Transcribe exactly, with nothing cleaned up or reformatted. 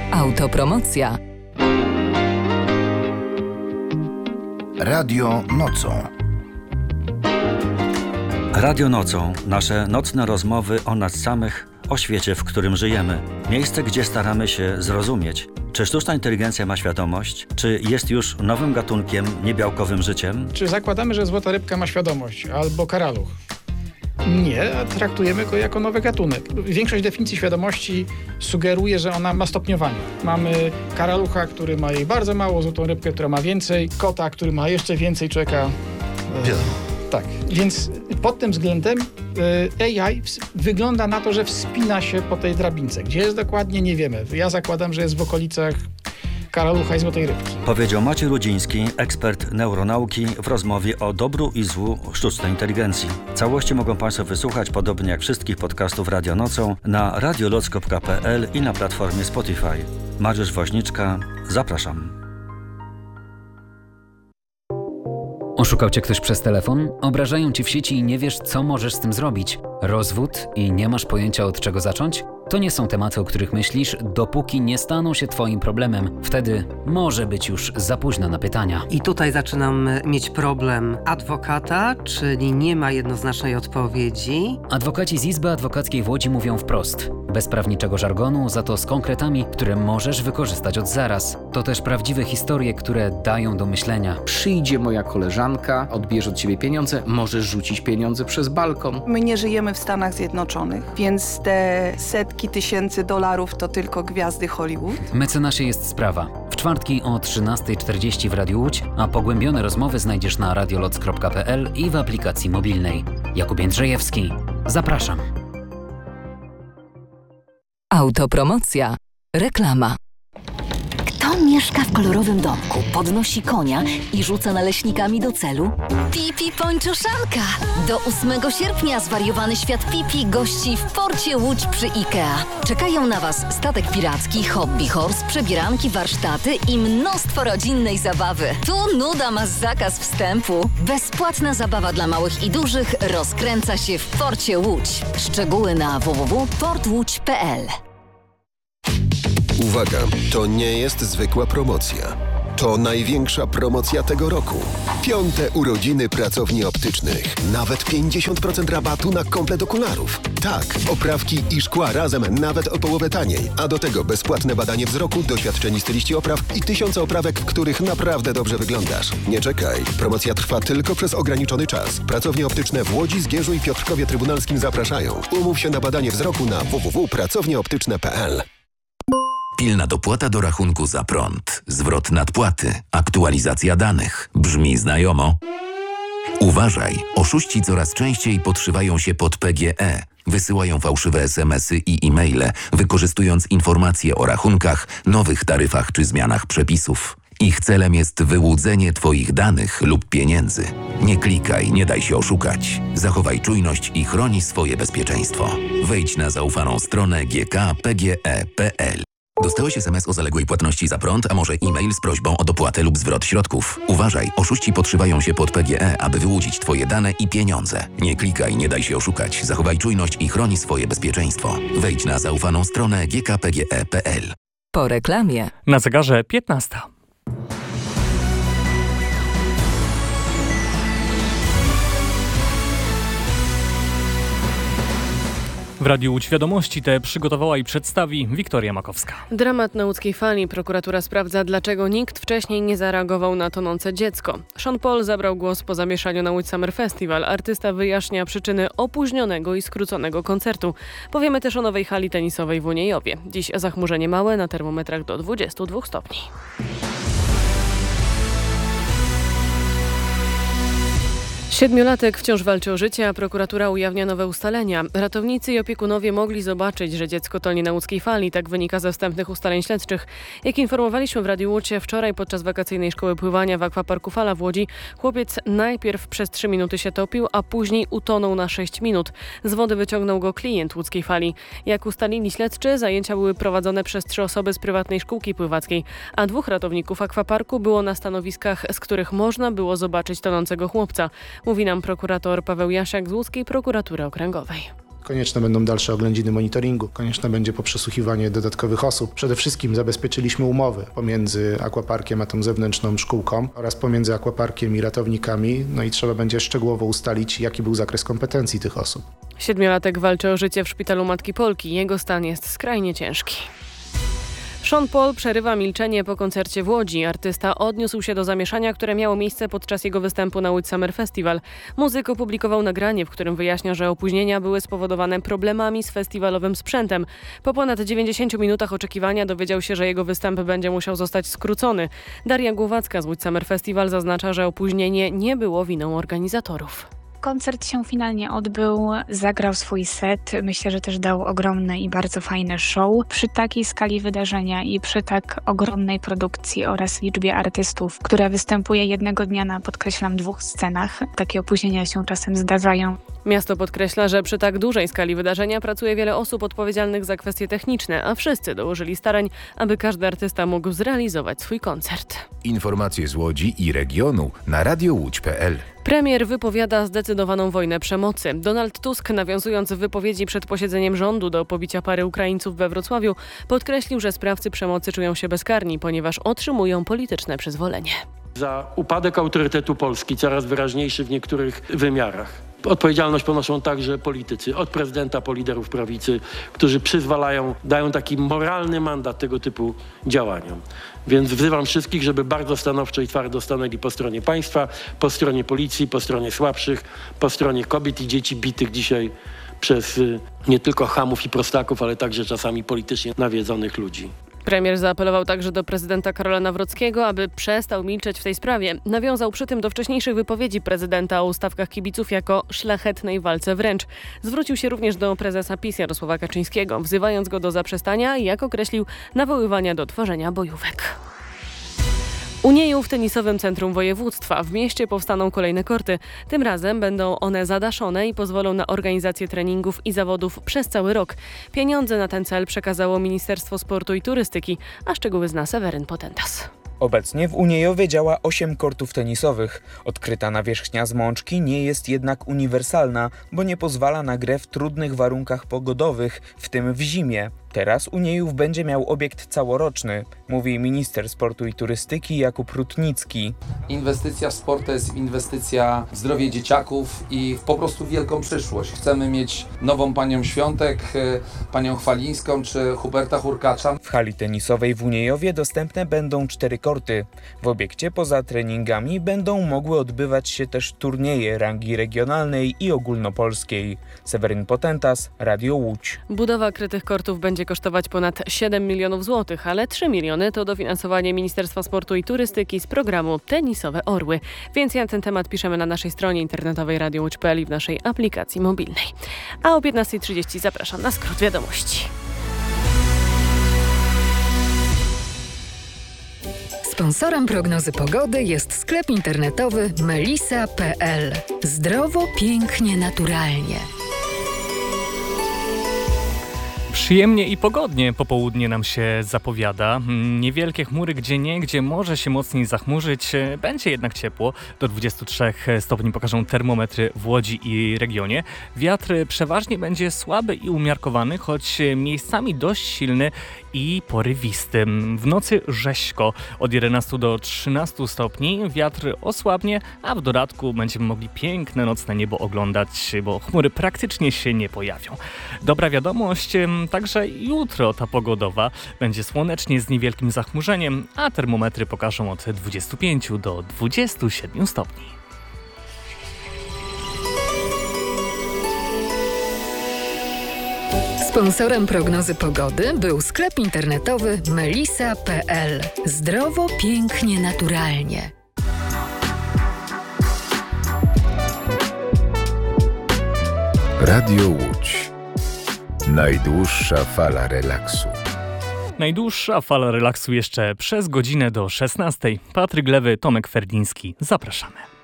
Autopromocja. Radio nocą. Radio nocą. Nasze nocne rozmowy o nas samych, o świecie, w którym żyjemy. Miejsce, gdzie staramy się zrozumieć, czy sztuczna inteligencja ma świadomość, czy jest już nowym gatunkiem, niebiałkowym życiem? Czy zakładamy, że złota rybka ma świadomość, albo karaluch? Nie, a traktujemy go jako nowy gatunek. Większość definicji świadomości sugeruje, że ona ma stopniowanie. Mamy karalucha, który ma jej bardzo mało, złotą rybkę, która ma więcej, kota, który ma jeszcze więcej, człowieka... Wiele. Tak, więc pod tym względem y, A I wygląda na to, że wspina się po tej drabince. Gdzie jest dokładnie, nie wiemy. Ja zakładam, że jest w okolicach karalucha i złotej rybki. Powiedział Maciej Rudziński, ekspert neuronauki, w rozmowie o dobru i złu sztucznej inteligencji. Całości mogą Państwo wysłuchać, podobnie jak wszystkich podcastów Radio Nocą, na radioloc kropka p l i na platformie Spotify. Mariusz Woźniczka, zapraszam. Oszukał cię ktoś przez telefon? Obrażają cię w sieci i nie wiesz, co możesz z tym zrobić? Rozwód i nie masz pojęcia, od czego zacząć? To nie są tematy, o których myślisz, dopóki nie staną się twoim problemem. Wtedy może być już za późno na pytania. I tutaj zaczynam mieć problem adwokata, czyli nie ma jednoznacznej odpowiedzi. Adwokaci z Izby Adwokackiej w Łodzi mówią wprost. Bez prawniczego żargonu, za to z konkretami, które możesz wykorzystać od zaraz. To też prawdziwe historie, które dają do myślenia. Przyjdzie moja koleżanka, odbierze od ciebie pieniądze, możesz rzucić pieniądze przez balkon. My nie żyjemy w Stanach Zjednoczonych, więc te setki tysięcy dolarów to tylko gwiazdy Hollywood. Mecenasie jest sprawa. W czwartki o trzynasta czterdzieści w Radiu Łódź, a pogłębione rozmowy znajdziesz na radioloc kropka p l i w aplikacji mobilnej. Jakub Jędrzejewski. Zapraszam. Autopromocja. Reklama. Kto mieszka w kolorowym domku, podnosi konia i rzuca naleśnikami do celu? Pipi Pończoszanka! Do ósmego sierpnia zwariowany świat Pipi gości w porcie Łódź przy IKEA. Czekają na Was statek piracki, hobby horse, przebieranki, warsztaty i mnóstwo rodzinnej zabawy. Tu nuda ma zakaz wstępu. Bezpłatna zabawa dla małych i dużych rozkręca się w porcie Łódź. Szczegóły na w w w kropka port łódź kropka p l. Uwaga, to nie jest zwykła promocja. To największa promocja tego roku. Piąte urodziny pracowni optycznych. Nawet pięćdziesiąt procent rabatu na komplet okularów. Tak, oprawki i szkła razem nawet o połowę taniej. A do tego bezpłatne badanie wzroku, doświadczeni styliści opraw i tysiące oprawek, w których naprawdę dobrze wyglądasz. Nie czekaj. Promocja trwa tylko przez ograniczony czas. Pracownie optyczne w Łodzi, Zgierzu i Piotrkowie Trybunalskim zapraszają. Umów się na badanie wzroku na w w w kropka pracownie optyczne kropka p l. Pilna dopłata do rachunku za prąd, zwrot nadpłaty, aktualizacja danych. Brzmi znajomo? Uważaj, oszuści coraz częściej podszywają się pod P G E. Wysyłają fałszywe es em esy i e-maile, wykorzystując informacje o rachunkach, nowych taryfach czy zmianach przepisów. Ich celem jest wyłudzenie Twoich danych lub pieniędzy. Nie klikaj, nie daj się oszukać. Zachowaj czujność i chroni swoje bezpieczeństwo. Wejdź na zaufaną stronę g k p g e kropka p l. Dostałeś es em es o zaległej płatności za prąd, a może e-mail z prośbą o dopłatę lub zwrot środków? Uważaj, oszuści podszywają się pod P G E, aby wyłudzić Twoje dane i pieniądze. Nie klikaj, nie daj się oszukać. Zachowaj czujność i chroni swoje bezpieczeństwo. Wejdź na zaufaną stronę g k p g e kropka p l. Po reklamie. Na zegarze piętnasta. W Radiu Łódź Wiadomości te przygotowała i przedstawi Wiktoria Makowska. Dramat na łódzkiej fali. Prokuratura sprawdza, dlaczego nikt wcześniej nie zareagował na tonące dziecko. Sean Paul zabrał głos po zamieszaniu na Łódź Summer Festival. Artysta wyjaśnia przyczyny opóźnionego i skróconego koncertu. Powiemy też o nowej hali tenisowej w Uniejowie. Dziś zachmurzenie małe, na termometrach do dwudziestu dwóch stopni. Siedmiolatek wciąż walczy o życie, a prokuratura ujawnia nowe ustalenia. Ratownicy i opiekunowie mogli zobaczyć, że dziecko tonie na łódzkiej fali. Tak wynika ze wstępnych ustaleń śledczych. Jak informowaliśmy w Radiu Łódź, wczoraj podczas wakacyjnej szkoły pływania w akwaparku Fala w Łodzi chłopiec najpierw przez trzy minuty się topił, a później utonął na sześć minut. Z wody wyciągnął go klient łódzkiej fali. Jak ustalili śledczy, zajęcia były prowadzone przez trzy osoby z prywatnej szkółki pływackiej, a dwóch ratowników akwaparku było na stanowiskach, z których można było zobaczyć tonącego chłopca. Mówi nam prokurator Paweł Jasiak z Łódzkiej Prokuratury Okręgowej. Konieczne będą dalsze oględziny monitoringu, konieczne będzie poprzesłuchiwanie dodatkowych osób. Przede wszystkim zabezpieczyliśmy umowy pomiędzy Aquaparkiem a tą zewnętrzną szkółką oraz pomiędzy Aquaparkiem i ratownikami, no i trzeba będzie szczegółowo ustalić, jaki był zakres kompetencji tych osób. Siedmiolatek walczy o życie w szpitalu Matki Polki. Jego stan jest skrajnie ciężki. Sean Paul przerywa milczenie po koncercie w Łodzi. Artysta odniósł się do zamieszania, które miało miejsce podczas jego występu na Łódź Summer Festival. Muzyk opublikował nagranie, w którym wyjaśnia, że opóźnienia były spowodowane problemami z festiwalowym sprzętem. Po ponad dziewięćdziesięciu minutach oczekiwania dowiedział się, że jego występ będzie musiał zostać skrócony. Daria Głowacka z Łódź Summer Festival zaznacza, że opóźnienie nie było winą organizatorów. Koncert się finalnie odbył, zagrał swój set. Myślę, że też dał ogromne i bardzo fajne show. Przy takiej skali wydarzenia i przy tak ogromnej produkcji oraz liczbie artystów, która występuje jednego dnia na, podkreślam, dwóch scenach, takie opóźnienia się czasem zdarzają. Miasto podkreśla, że przy tak dużej skali wydarzenia pracuje wiele osób odpowiedzialnych za kwestie techniczne, a wszyscy dołożyli starań, aby każdy artysta mógł zrealizować swój koncert. Informacje z Łodzi i regionu na radio łódź kropka p l. Premier wypowiada zdecydowaną wojnę przemocy. Donald Tusk, nawiązując w wypowiedzi przed posiedzeniem rządu do pobicia pary Ukraińców we Wrocławiu, podkreślił, że sprawcy przemocy czują się bezkarni, ponieważ otrzymują polityczne przyzwolenie. Za upadek autorytetu Polski, coraz wyraźniejszy w niektórych wymiarach. Odpowiedzialność ponoszą także politycy, od prezydenta po liderów prawicy, którzy przyzwalają, dają taki moralny mandat tego typu działaniom. Więc wzywam wszystkich, żeby bardzo stanowczo i twardo stanęli po stronie państwa, po stronie policji, po stronie słabszych, po stronie kobiet i dzieci bitych dzisiaj przez nie tylko chamów i prostaków, ale także czasami politycznie nawiedzonych ludzi. Premier zaapelował także do prezydenta Karola Nawrockiego, aby przestał milczeć w tej sprawie. Nawiązał przy tym do wcześniejszych wypowiedzi prezydenta o ustawkach kibiców jako szlachetnej walce wręcz. Zwrócił się również do prezesa PiS Jarosława Kaczyńskiego, wzywając go do zaprzestania i, jak określił, nawoływania do tworzenia bojówek. U Nieju w tenisowym centrum województwa w mieście powstaną kolejne korty. Tym razem będą one zadaszone i pozwolą na organizację treningów i zawodów przez cały rok. Pieniądze na ten cel przekazało Ministerstwo Sportu i Turystyki, a szczegóły zna Seweryn Potentas. Obecnie w Uniejowie działa osiem kortów tenisowych. Odkryta nawierzchnia z mączki nie jest jednak uniwersalna, bo nie pozwala na grę w trudnych warunkach pogodowych, w tym w zimie. Teraz Uniejów będzie miał obiekt całoroczny, mówi minister sportu i turystyki Jakub Rutnicki. Inwestycja w sport to jest inwestycja w zdrowie dzieciaków i w po prostu wielką przyszłość. Chcemy mieć nową panią Świątek, panią Chwalińską czy Huberta Hurkacza. W hali tenisowej w Uniejowie dostępne będą cztery korty. W obiekcie poza treningami będą mogły odbywać się też turnieje rangi regionalnej i ogólnopolskiej. Seweryn Potentas, Radio Łódź. Budowa krytych kortów będzie kosztować ponad siedem milionów złotych, ale trzy miliony to dofinansowanie Ministerstwa Sportu i Turystyki z programu Tenisowe Orły. Więcej na ten temat piszemy na naszej stronie internetowej radio łódź kropka p l i w naszej aplikacji mobilnej. A o piętnasta trzydzieści zapraszam na skrót wiadomości. Sponsorem prognozy pogody jest sklep internetowy melisa kropka p l. Zdrowo, pięknie, naturalnie. Przyjemnie i pogodnie popołudnie nam się zapowiada. Niewielkie chmury gdzieniegdzie może się mocniej zachmurzyć. Będzie jednak ciepło. Do dwudziestu trzech stopni pokażą termometry w Łodzi i regionie. Wiatr przeważnie będzie słaby i umiarkowany, choć miejscami dość silny i porywisty. W nocy rzeźko od jedenastu do trzynastu stopni. Wiatr osłabnie, a w dodatku będziemy mogli piękne nocne niebo oglądać, bo chmury praktycznie się nie pojawią. Dobra wiadomość, także jutro ta pogodowa będzie słonecznie z niewielkim zachmurzeniem, a termometry pokażą od dwudziestu pięciu do dwudziestu siedmiu stopni. Sponsorem prognozy pogody był sklep internetowy melisa kropka p l. Zdrowo, pięknie, naturalnie. Radio Łódź. Najdłuższa fala relaksu. Najdłuższa fala relaksu jeszcze przez godzinę do szesnastej. Patryk Lewy, Tomek Ferdiński. Zapraszamy.